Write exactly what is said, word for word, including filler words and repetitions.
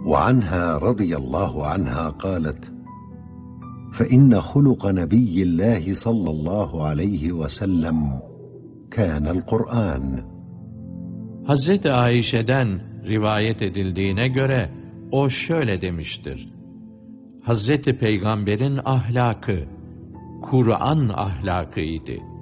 وعنها رضي الله عنها قالت: فإن خلق نبي الله صلى الله عليه وسلم كان القرآن. Hazreti Ayşe'den rivayet edildiğine göre o şöyle demiştir: Hazreti Peygamber'in ahlakı, Kur'an ahlakıydı.